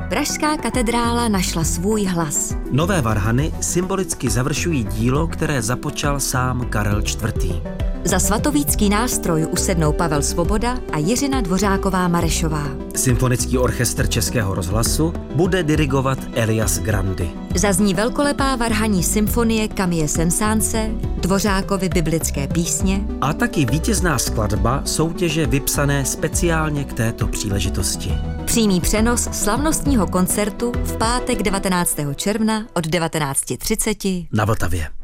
pražská katedrála našla svůj hlas. Nové varhany symbolicky završují dílo, které započal sám Karel IV. Za svatovícký nástroj usednou Pavel Svoboda a Jiřina Dvořáková-Marešová. Symfonický orchestr Českého rozhlasu bude dirigovat Elias Grandi. Zazní velkolepá varhanní symfonie Camille Saint-Saënse, Dvořákovy biblické písně A taky vítězná skladba soutěže vypsané speciálně k této příležitosti. Přímý přenos slavnostního koncertu v pátek 19. června od 19:30 Na Vltavě.